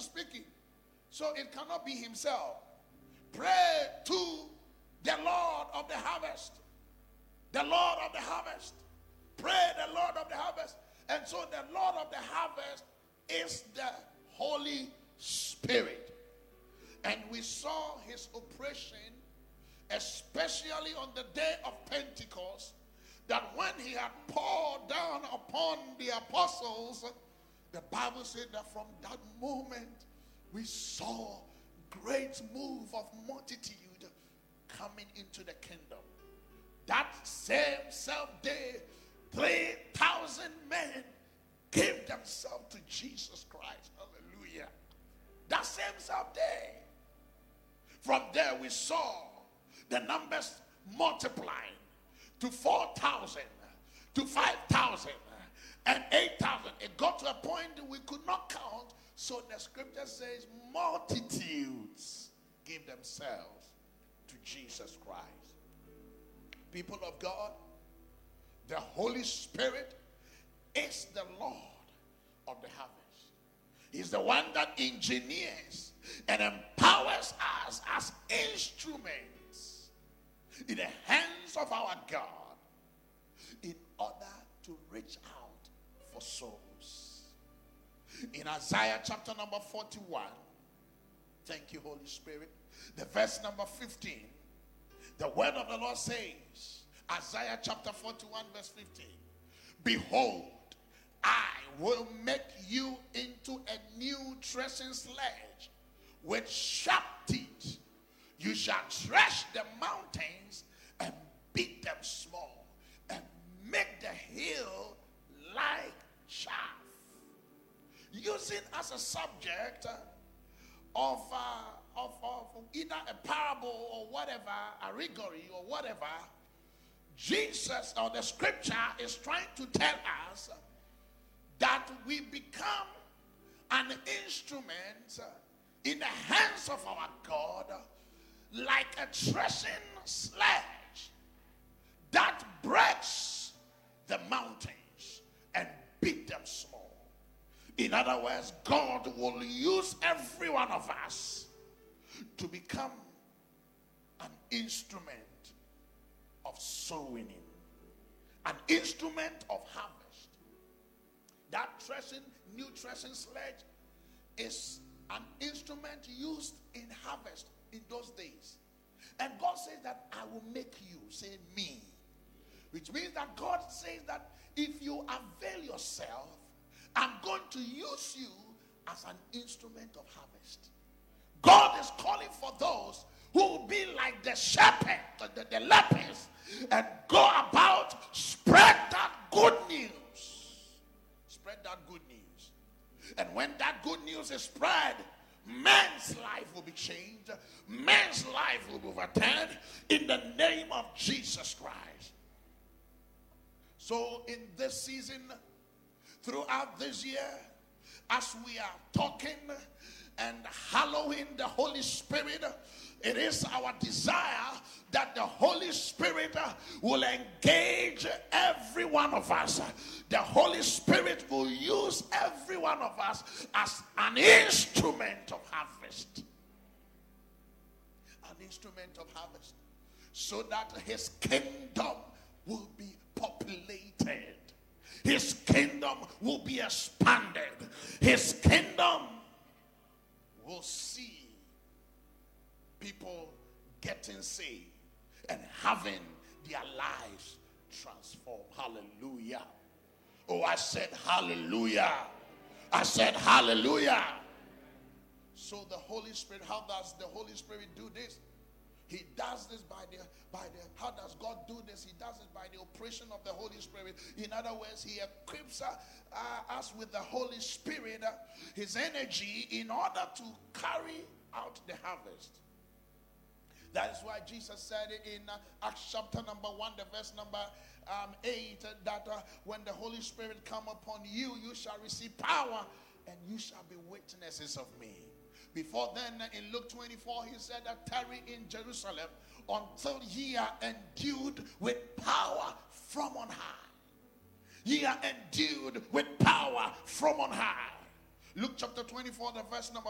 is speaking. So it cannot be himself. Pray to the Lord of the harvest. The Lord of the harvest. Pray the Lord of the harvest. And so the Lord of the harvest is the Holy Spirit. And we saw his operation, especially on the day of Pentecost, that when he had poured down upon the apostles, the Bible said that from that moment we saw great move of multitude coming into the kingdom. That same day, 3,000 men gave themselves to Jesus Christ. Hallelujah. That same day. From there we saw the numbers multiplying to 4,000, to 5,000, and 8,000. It got to a point we could not count. So the scripture says multitudes gave themselves to Jesus Christ. People of God, the Holy Spirit is the Lord of the harvest. He's the one that engineers and empowers us as instruments in the hands of our God in order to reach out for souls. In Isaiah chapter number 41, thank you, Holy Spirit, the verse number 15, the word of the Lord says, Isaiah chapter 41 verse 15, behold, I will make you into a new threshing sledge with sharp teeth. You shall thresh the mountains and beat them small and make the hill like chaff. Using as a subject of either a parable or whatever, a allegory or whatever, Jesus or the scripture is trying to tell us that we become an instrument in the hands of our God, like a threshing sledge that breaks the mountains and beat them small. In other words, God will use every one of us to become an instrument of sowing, an instrument of harvest. That new threshing sledge is an instrument used in harvest in those days. And God says that I will make you, say me. Which means that God says that if you avail yourself, I'm going to use you as an instrument of harvest. God is calling for those who will be like the shepherd, the lepers, and go about spread that good news. Spread that good news. And when that good news is spread, man's life will be changed. Man's life will be overturned in the name of Jesus Christ. So in this season, throughout this year, as we are talking and hallowing the Holy Spirit, it is our desire that the Holy Spirit will engage every one of us. The Holy Spirit will use every one of us as an instrument of harvest. An instrument of harvest. So that his kingdom will be populated. His kingdom will be expanded. His kingdom will see people getting saved and having their lives transformed. Hallelujah. Oh, I said hallelujah. I said hallelujah. So the Holy Spirit, how does the Holy Spirit do this? He does this how does God do this? He does it by the operation of the Holy Spirit. In other words, he equips us with the Holy Spirit, his energy, in order to carry out the harvest. That is why Jesus said in Acts chapter number 1, the verse number 8, that when the Holy Spirit come upon you, you shall receive power and you shall be witnesses of me. Before then, in Luke 24, he said that tarry in Jerusalem until ye are endued with power from on high. Ye are endued with power from on high. Luke chapter 24, the verse number